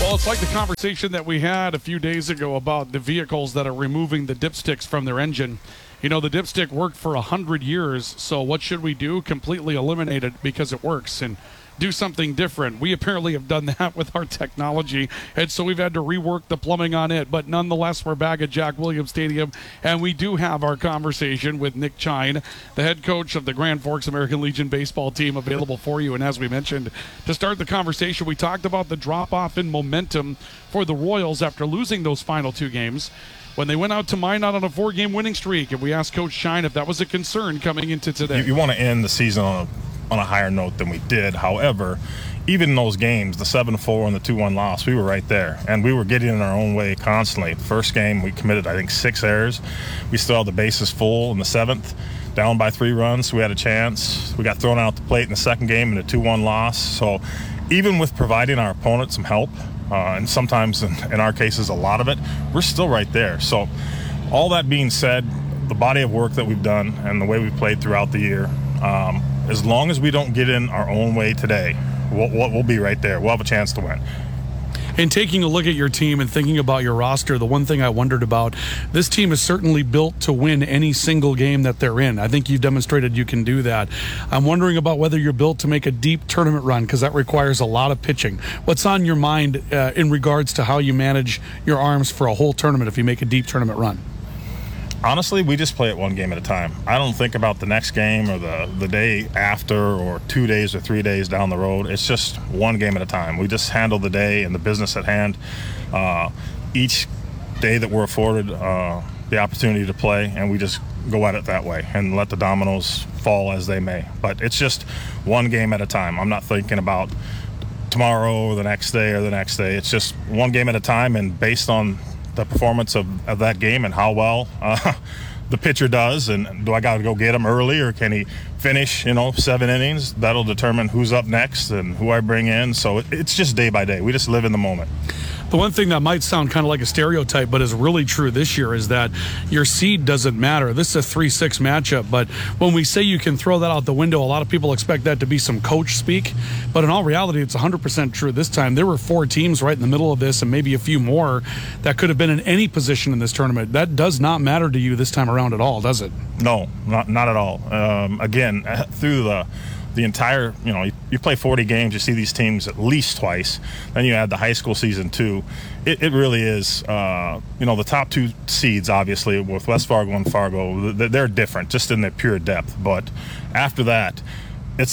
Well, it's like the conversation that we had a few days ago about the vehicles that are removing the dipsticks from their engine. You know, the dipstick worked for 100 years, so what should we do? Completely eliminate it because it works and do something different. We apparently have done that with our technology, and so we've had to rework the plumbing on it. But nonetheless, we're back at Jack Williams Stadium, and we do have our conversation with Nick Chine, the head coach of the Grand Forks American Legion baseball team, available for you. And as we mentioned, to start the conversation, we talked about the drop-off in momentum for the Royals after losing those final two games when they went out to Minot on a 4-game winning streak. And we asked Coach Chine if that was a concern coming into today. You want to end the season on a higher note than we did. However, even in those games, the 7-4 and the 2-1 loss, we were right there, and we were getting in our own way constantly. The first game, we committed, I think, 6 errors. We still had the bases full in the 7th, down by 3 runs, so we had a chance. We got thrown out the plate in the second game in a 2-1 loss. So even with providing our opponent some help, and sometimes in our cases a lot of it, we're still right there. So all that being said, the body of work that we've done and the way we've played throughout the year, as long as we don't get in our own way today, we'll be right there. We'll have a chance to win. And taking a look at your team and thinking about your roster, the one thing I wondered about, this team is certainly built to win any single game that they're in. I think you've demonstrated you can do that. I'm wondering about whether you're built to make a deep tournament run, because that requires a lot of pitching. What's on your mind in regards to how you manage your arms for a whole tournament if you make a deep tournament run? Honestly, we just play it one game at a time. I don't think about the next game or the day after or 2 days or 3 days down the road. It's just one game at a time. We just handle the day and the business at hand. Each day that we're afforded the opportunity to play, and we just go at it that way and let the dominoes fall as they may. But it's just one game at a time. I'm not thinking about tomorrow or the next day or the next day. It's just one game at a time, and based on the performance of that game and how well the pitcher does, and do I got to go get him early or can he finish 7 innings, that'll determine who's up next and who I bring in. So it's just day by day. We just live in the moment. The one thing that might sound kind of like a stereotype, but is really true this year, is that your seed doesn't matter. This is a 3-6 matchup, but when we say you can throw that out the window, a lot of people expect that to be some coach speak, but in all reality, it's 100% true this time. There were 4 teams right in the middle of this and maybe a few more that could have been in any position in this tournament. That does not matter to you this time around at all, does it? No, not at all. Again, through the entire, you play 40 games, you see these teams at least twice, then you add the high school season too. It really is, the top 2 seeds, obviously, with West Fargo and Fargo, they're different just in their pure depth. But after that, it's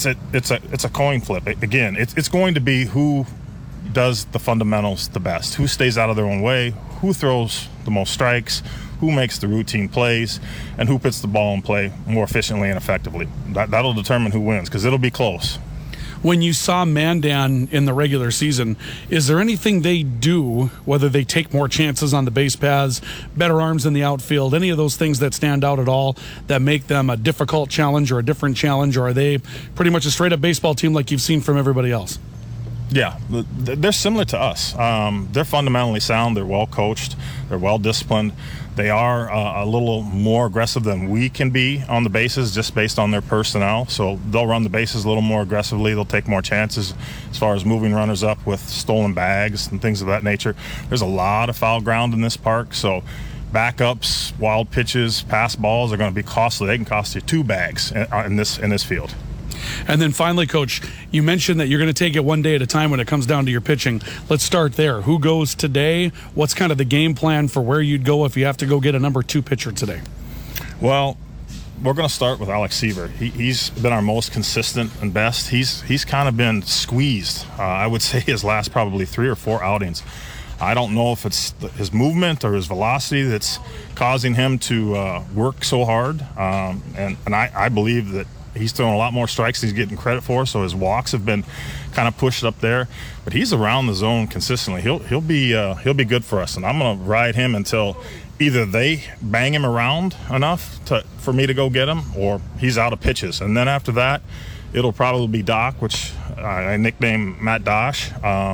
a coin flip. Again, it's going to be who does the fundamentals the best, who stays out of their own way, who throws the most strikes, who makes the routine plays, and who puts the ball in play more efficiently and effectively. That'll determine who wins, because it'll be close. When you saw Mandan in the regular season, is there anything they do, whether they take more chances on the base paths, better arms in the outfield, any of those things that stand out at all that make them a difficult challenge or a different challenge, or are they pretty much a straight-up baseball team like you've seen from everybody else? Yeah, they're similar to us. They're fundamentally sound. They're well coached. They're well disciplined. They are a little more aggressive than we can be on the bases just based on their personnel. So they'll run the bases a little more aggressively. They'll take more chances as far as moving runners up with stolen bags and things of that nature. There's a lot of foul ground in this park, so backups, wild pitches, pass balls are going to be costly. They can cost you 2 bags in this field. And then finally, Coach, you mentioned that you're going to take it one day at a time when it comes down to your pitching. Let's start there. Who goes today? What's kind of the game plan for where you'd go if you have to go get a number 2 pitcher today? Well, we're going to start with Alex Seaver. He's been our most consistent and best. He's kind of been squeezed, I would say, his last probably 3 or 4 outings. I don't know if it's his movement or his velocity that's causing him to work so hard. And I believe that he's throwing a lot more strikes than he's getting credit for, so his walks have been kind of pushed up there. But he's around the zone consistently. He'll be good for us, and I'm going to ride him until either they bang him around enough for me to go get him, or he's out of pitches. And then after that, it'll probably be Doc, which I nicknamed Matt Dosh,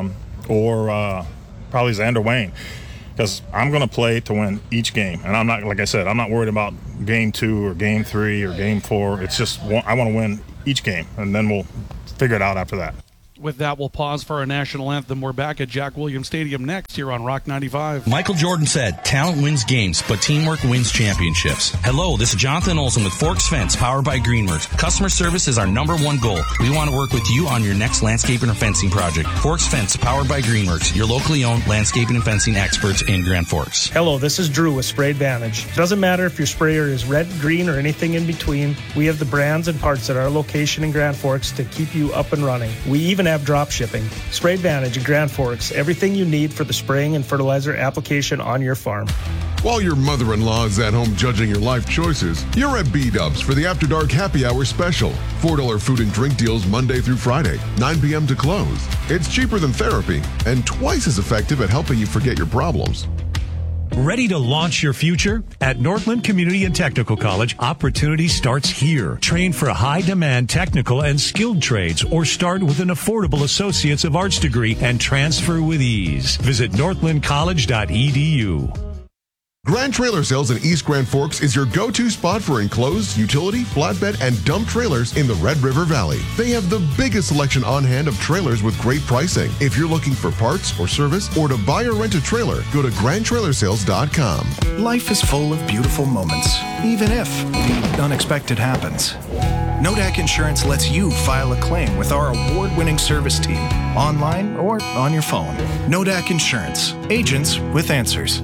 or probably Xander Wayne. Because I'm going to play to win each game. And I'm not, like I said, I'm not worried about game 2 or game 3 or game 4. It's just I want to win each game, and then we'll figure it out after that. With that, we'll pause for our national anthem. We're back at Jack Williams Stadium next here on Rock 95. Michael Jordan said, talent wins games, but teamwork wins championships. Hello, this is Jonathan Olson with Forks Fence, powered by Greenworks. Customer service is our number one goal. We want to work with you on your next landscaping or fencing project. Forks Fence, powered by Greenworks, your locally owned landscaping and fencing experts in Grand Forks. Hello, this is Drew with Spray Advantage. Doesn't matter if your sprayer is red, green, or anything in between, we have the brands and parts at our location in Grand Forks to keep you up and running. We even have drop shipping. Spray Advantage in Grand Forks, everything you need for the spraying and fertilizer application on your farm. While your mother-in-law is at home judging your life choices, you're at B-Dubs for the After Dark Happy Hour special. $4 food and drink deals Monday through Friday, 9 p.m. to close. It's cheaper than therapy and twice as effective at helping you forget your problems. Ready to launch your future? At Northland Community and Technical College, opportunity starts here. Train for high-demand technical and skilled trades or start with an affordable Associates of Arts degree and transfer with ease. Visit northlandcollege.edu. Grand Trailer Sales in East Grand Forks is your go-to spot for enclosed, utility, flatbed, and dump trailers in the Red River Valley. They have the biggest selection on hand of trailers with great pricing. If you're looking for parts or service or to buy or rent a trailer, go to grandtrailersales.com. Life is full of beautiful moments, even if the unexpected happens. Nodak Insurance lets you file a claim with our award-winning service team, online or on your phone. Nodak Insurance, agents with answers.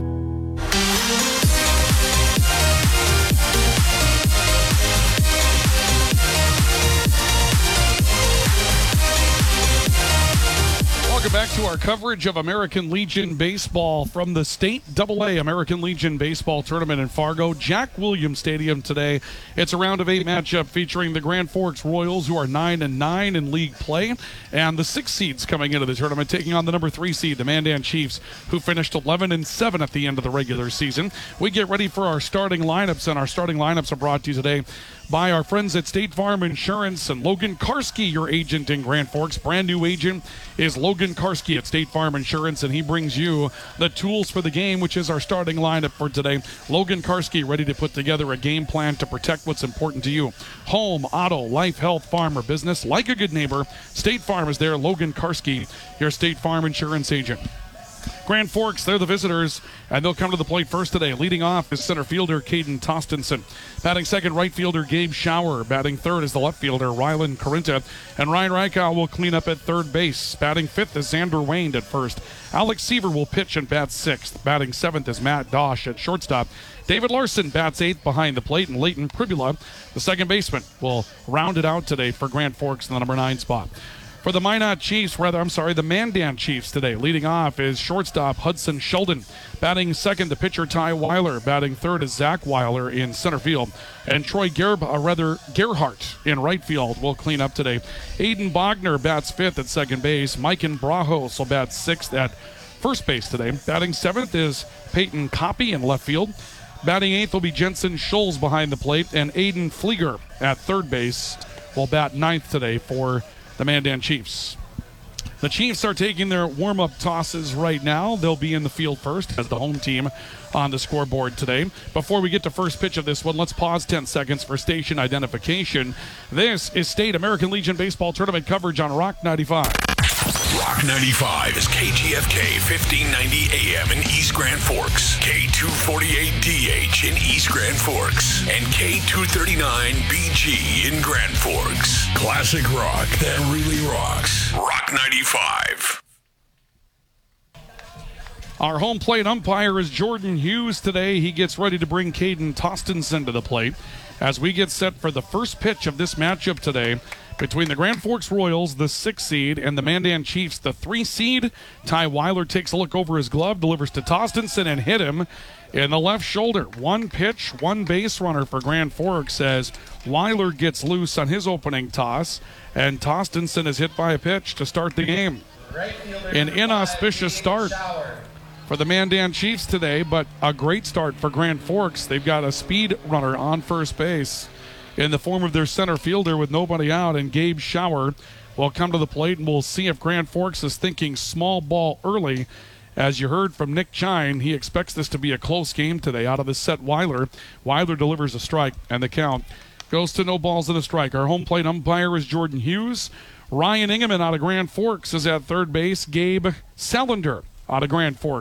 Back to our coverage of American Legion Baseball from the State AA American Legion Baseball Tournament in Fargo, Jack Williams Stadium today. It's a round of 8 matchup featuring the Grand Forks Royals, who are 9-9 in league play, and the 6 seeds coming into the tournament taking on the number 3 seed, the Mandan Chiefs, who finished 11-7 at the end of the regular season. We get ready for our starting lineups, and our starting lineups are brought to you today by our friends at State Farm Insurance and Logan Karski, your agent in Grand Forks. Brand new agent is Logan Karski at State Farm Insurance, and he brings you the tools for the game, which is our starting lineup for today. Logan Karski ready to put together a game plan to protect what's important to you. Home, auto, life, health, farm, or business. Like a good neighbor, State Farm is there. Logan Karski, your State Farm Insurance agent. Grand Forks, they're the visitors, and they'll come to the plate first today. Leading off is center fielder Caden Tostenson. Batting second, right fielder Gabe Schauer. Batting third is the left fielder Rylan Corinta. And Ryan Reichow will clean up at third base. Batting fifth is Xander Wayne at first. Alex Seaver will pitch and bat sixth. Batting seventh is Matt Dosh at shortstop. David Larson bats eighth behind the plate, and Leighton Pribula, the second baseman, will round it out today for Grand Forks in the number 9 spot. For the the Mandan Chiefs today, leading off is shortstop Hudson Sheldon. Batting second, the pitcher Ty Weiler. Batting third is Zach Weiler in center field. And Troy Gerhardt in right field will clean up today. Aiden Bogner bats fifth at second base. Mikan Brajos will bat sixth at first base today. Batting seventh is Peyton Coppy in left field. Batting eighth will be Jensen Scholes behind the plate. And Aiden Flieger at third base will bat ninth today for the Mandan Chiefs. The Chiefs are taking their warm-up tosses right now. They'll be in the field first as the home team on the scoreboard today. Before we get to first pitch of this one, let's pause 10 seconds for station identification. This is State American Legion Baseball Tournament coverage on Rock 95. Rock 95 is KGFK 1590 AM in East Grand Forks, K248DH in East Grand Forks, and K239BG in Grand Forks. Classic rock that really rocks. Rock 95. Our home plate umpire is Jordan Hughes today. He gets ready to bring Caden Tostenson to the plate as we get set for the first pitch of this matchup today between the Grand Forks Royals, the 6 seed, and the Mandan Chiefs, the 3 seed. Ty Weiler takes a look over his glove, delivers to Tostenson, and hit him in the left shoulder. One pitch, one base runner for Grand Forks as Weiler gets loose on his opening toss, and Tostenson is hit by a pitch to start the game. An inauspicious start for the Mandan Chiefs today, but a great start for Grand Forks. They've got a speed runner on first base in the form of their center fielder with nobody out, and Gabe Schauer will come to the plate, and we'll see if Grand Forks is thinking small ball early. As you heard from Nick Chine, he expects this to be a close game today. Out of the set, Weiler delivers a strike, and the count goes to no balls and a strike. Our home plate umpire is Jordan Hughes. Ryan Ingeman out of Grand Forks is at third base. Gabe Sellender out of Grand Forks